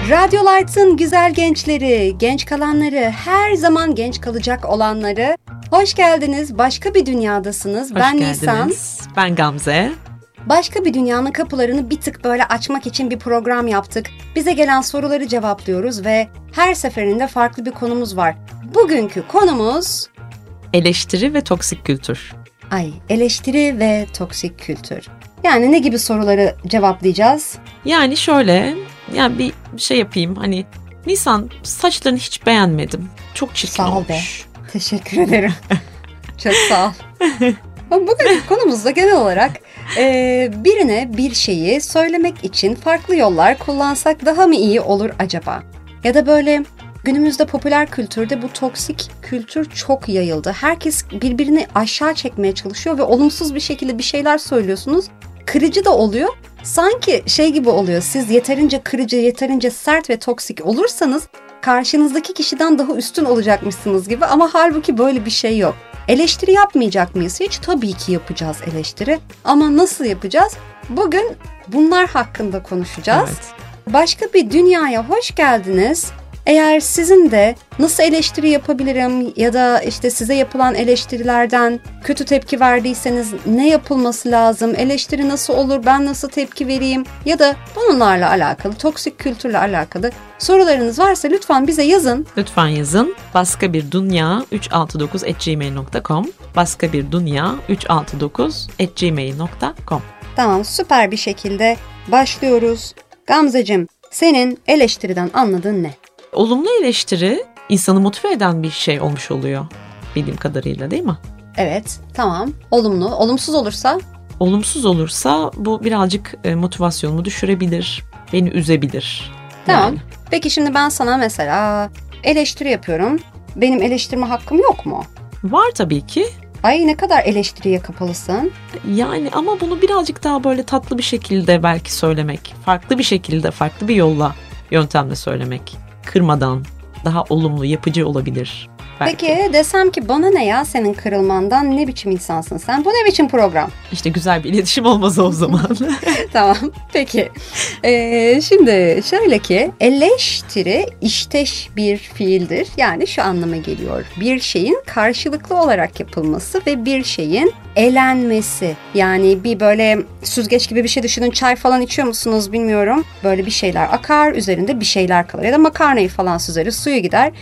Radyo Lights'ın güzel gençleri, genç kalanları, her zaman genç kalacak olanları, hoş geldiniz. Başka bir dünyadasınız. Ben Nisan. Ben Gamze. Başka bir dünyanın kapılarını bir tık böyle açmak için bir program yaptık. Bize gelen soruları cevaplıyoruz ve her seferinde farklı bir konumuz var. Bugünkü konumuz... eleştiri ve toksik kültür. Eleştiri ve toksik kültür. Yani ne gibi soruları cevaplayacağız? Yani şöyle, bir şey yapayım. Hani Nisan, saçlarını hiç beğenmedim. Çok çirkin sağ ol olmuş. Be. Teşekkür ederim. Çok sağ ol. Bugünkü konumuzda genel olarak birine bir şeyi söylemek için farklı yollar kullansak daha mı iyi olur acaba? Ya da böyle günümüzde popüler kültürde bu toksik kültür çok yayıldı. Herkes birbirini aşağı çekmeye çalışıyor ve olumsuz bir şekilde bir şeyler söylüyorsunuz. Kırıcı da oluyor. Sanki şey gibi oluyor, siz yeterince kırıcı, yeterince sert ve toksik olursanız karşınızdaki kişiden daha üstün olacakmışsınız gibi, ama halbuki böyle bir şey yok. Eleştiri yapmayacak mıyız hiç? Tabii ki yapacağız eleştiri. Ama nasıl yapacağız? Bugün bunlar hakkında konuşacağız. Evet. Başka bir dünyaya hoş geldiniz. Eğer sizin de nasıl eleştiri yapabilirim ya da işte size yapılan eleştirilerden kötü tepki verdiyseniz ne yapılması lazım, eleştiri nasıl olur, ben nasıl tepki vereyim ya da bunlarla alakalı, toksik kültürle alakalı sorularınız varsa lütfen bize yazın. Lütfen yazın. baskabirdünya369@gmail.com baskabirdünya369@gmail.com. Tamam, süper bir şekilde başlıyoruz. Gamzeciğim, senin eleştiriden anladığın ne? Olumlu eleştiri insanı motive eden bir şey olmuş oluyor bildiğim kadarıyla, değil mi? Evet, tamam. Olumlu. Olumsuz olursa? Olumsuz olursa bu birazcık motivasyonumu düşürebilir, beni üzebilir. Tamam. Yani. Peki şimdi ben sana mesela eleştiri yapıyorum. Benim eleştirme hakkım yok mu? Var tabii ki. Ay, ne kadar eleştiriye kapalısın. Yani ama bunu birazcık daha böyle tatlı bir şekilde belki söylemek, farklı bir şekilde, farklı bir yöntemle söylemek, kırmadan, daha olumlu, yapıcı olabilir belki. Peki desem ki bana ne ya senin kırılmandan, ne biçim insansın sen, bu ne biçim program? İşte güzel bir iletişim olmaz o zaman. Tamam, peki. Şimdi şöyle ki, eleştiri işteş bir fiildir. Yani şu anlama geliyor: bir şeyin karşılıklı olarak yapılması ve bir şeyin elenmesi. Yani bir böyle süzgeç gibi bir şey düşünün, çay falan içiyor musunuz bilmiyorum. Böyle bir şeyler akar, üzerinde bir şeyler kalır. Ya da makarnayı falan süzeriz, suyu gider.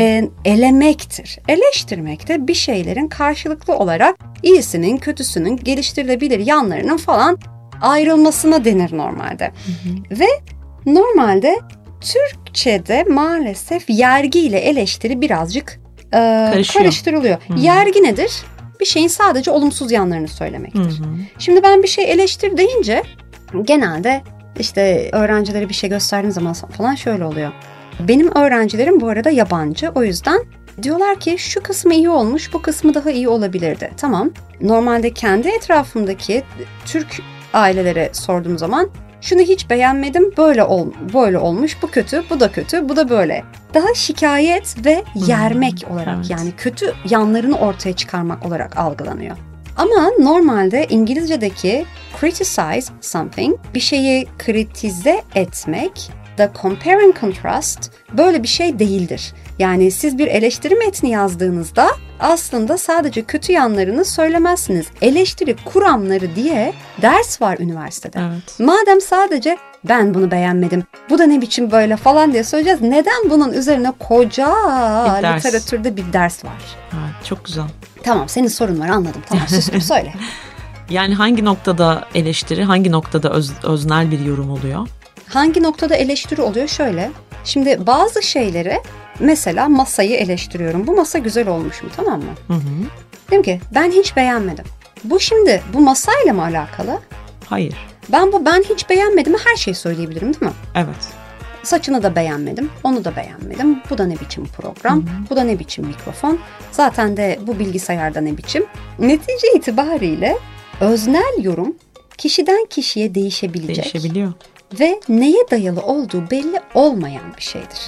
Elemektir. Eleştirmek de bir şeylerin karşılıklı olarak iyisinin, kötüsünün, geliştirilebilir yanlarının falan ayrılmasına denir normalde. Ve normalde Türkçe'de maalesef yergi ile eleştiri birazcık karıştırılıyor. Yergi nedir? Bir şeyin sadece olumsuz yanlarını söylemektir. Şimdi ben bir şey eleştir deyince genelde işte öğrencilere bir şey gösterdiğim zaman falan şöyle oluyor. Benim öğrencilerim bu arada yabancı, o yüzden diyorlar ki şu kısmı iyi olmuş, bu kısmı daha iyi olabilirdi. Tamam. Normalde kendi etrafımdaki Türk ailelere sorduğum zaman şunu hiç beğenmedim, böyle olmuş, bu kötü, bu da kötü, bu da böyle. Daha şikayet ve yermek olarak, evet, yani kötü yanlarını ortaya çıkarmak olarak algılanıyor. Ama normalde İngilizce'deki criticize something, bir şeyi kritize etmek, the compare and contrast böyle bir şey değildir. Yani siz bir eleştiri metni yazdığınızda aslında sadece kötü yanlarını söylemezsiniz. Eleştiri kuramları diye ders var üniversitede. Evet. Madem sadece ben bunu beğenmedim, bu da ne biçim böyle falan diye söyleyeceğiz, neden bunun üzerine koca literatürde bir ders var? Evet, çok güzel. Tamam, senin sorun var, anladım. Tamam, sustum, söyle. Yani hangi noktada eleştiri, hangi noktada öznel bir yorum oluyor? Hangi noktada eleştiri oluyor? Şöyle, şimdi bazı şeyleri, mesela masayı eleştiriyorum. Bu masa güzel olmuş mu, tamam mı? Diyorum ki ben hiç beğenmedim. Bu şimdi bu masayla mı alakalı? Hayır. Ben hiç beğenmedim, her şeyi söyleyebilirim değil mi? Evet. Saçını da beğenmedim, onu da beğenmedim. Bu da ne biçim program, bu da ne biçim mikrofon. Zaten de bu bilgisayarda ne biçim. Netice itibariyle öznel yorum kişiden kişiye değişebiliyor. Ve neye dayalı olduğu belli olmayan bir şeydir.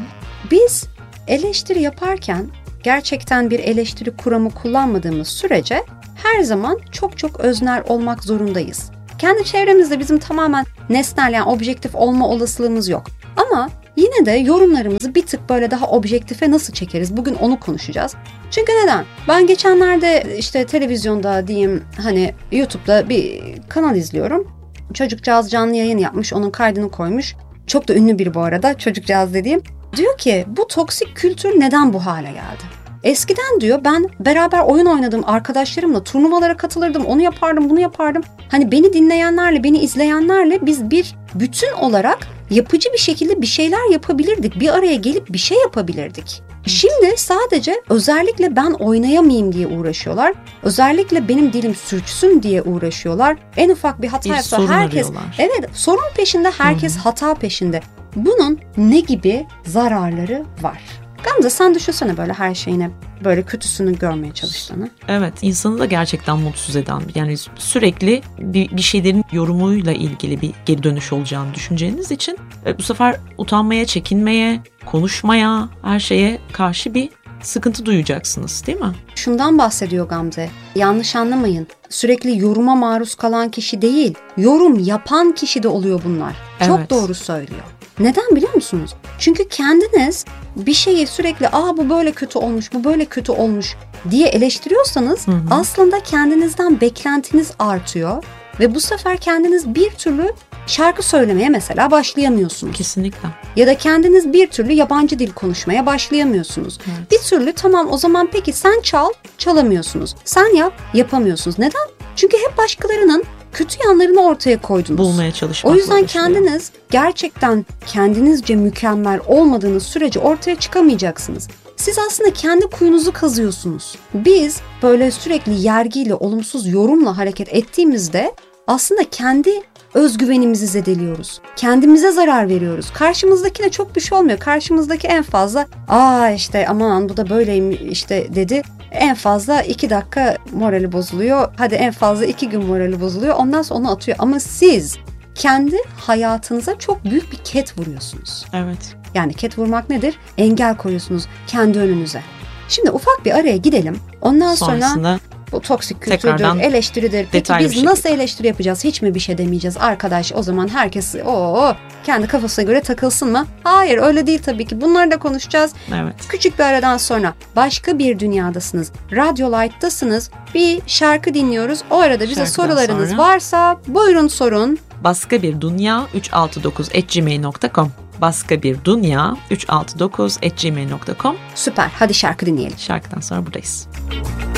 Biz eleştiri yaparken gerçekten bir eleştiri kuramı kullanmadığımız sürece her zaman çok çok öznel olmak zorundayız. Kendi çevremizde bizim tamamen nesnel, yani objektif olma olasılığımız yok. Ama yine de yorumlarımızı bir tık böyle daha objektife nasıl çekeriz? Bugün onu konuşacağız. Çünkü neden? Ben geçenlerde işte televizyonda diyeyim, hani YouTube'da bir kanal izliyorum. Çocukcağız canlı yayın yapmış, onun kaydını koymuş. Çok da ünlü biri bu arada, çocukcağız dediğim. Diyor ki bu toksik kültür neden bu hale geldi? Eskiden diyor ben beraber oyun oynadığım arkadaşlarımla turnuvalara katılırdım, onu yapardım, bunu yapardım. Hani beni dinleyenlerle, beni izleyenlerle biz bir bütün olarak yapıcı bir şekilde bir şeyler yapabilirdik. Bir araya gelip bir şey yapabilirdik. Şimdi sadece özellikle ben oynayamayayım diye uğraşıyorlar. Özellikle benim dilim sürçsün diye uğraşıyorlar. En ufak bir hata yapsa herkes arıyorlar. Evet, sorun peşinde, herkes hata peşinde. Bunun ne gibi zararları var? Gamze, sen düşünsene böyle her şeyine böyle kötüsünü görmeye çalıştığını. Evet, insanı da gerçekten mutsuz eden, yani sürekli bir şeylerin yorumuyla ilgili bir geri dönüş olacağını düşüneceğiniz için bu sefer utanmaya, çekinmeye, konuşmaya, her şeye karşı bir sıkıntı duyacaksınız, değil mi? Şundan bahsediyor Gamze. Yanlış anlamayın. Sürekli yoruma maruz kalan kişi değil, yorum yapan kişi de oluyor bunlar. Çok Evet. doğru söylüyor. Neden biliyor musunuz? Çünkü kendiniz bir şeyi sürekli bu böyle kötü olmuş, bu böyle kötü olmuş diye eleştiriyorsanız aslında kendinizden beklentiniz artıyor ve bu sefer kendiniz bir türlü şarkı söylemeye mesela başlayamıyorsunuz. Kesinlikle. Ya da kendiniz bir türlü yabancı dil konuşmaya başlayamıyorsunuz. Evet. Bir türlü tamam o zaman peki sen çal, çalamıyorsunuz. Sen yap, yapamıyorsunuz. Neden? Çünkü hep başkalarının kötü yanlarını ortaya koydunuz. Bulmaya çalışmakla O yüzden başlıyor. kendiniz gerçekten kendinizce mükemmel olmadığınız sürece ortaya çıkamayacaksınız. Siz aslında kendi kuyunuzu kazıyorsunuz. Biz böyle sürekli yergiyle, olumsuz yorumla hareket ettiğimizde aslında kendi özgüvenimizi zedeliyoruz. Kendimize zarar veriyoruz. Karşımızdakine çok bir şey olmuyor. Karşımızdaki en fazla işte aman bu da böyleyim işte dedi. En fazla 2 dakika morali bozuluyor. Hadi en fazla 2 gün morali bozuluyor. Ondan sonra onu atıyor. Ama siz kendi hayatınıza çok büyük bir ket vuruyorsunuz. Evet. Yani ket vurmak nedir? Engel koyuyorsunuz kendi önünüze. Şimdi ufak bir araya gidelim. Ondan sonra Sonrasında bu toksik kültürdür, tekrardan eleştiridir. Peki detaylı biz bir nasıl şekilde. eleştiri yapacağız? Hiç mi bir şey demeyeceğiz? Arkadaş o zaman herkes kendi kafasına göre takılsın mı? Hayır, öyle değil tabii ki. Bunları da konuşacağız. Evet. Küçük bir aradan sonra başka bir dünyadasınız. Radyo Light'tasınız. Bir şarkı dinliyoruz. O arada bize Şarkıdan sorularınız sonra varsa buyurun sorun. Başka bir dünya 369@gmail.com Başka bir dünya 369@gmail.com Süper. Hadi şarkı dinleyelim. Şarkıdan sonra buradayız.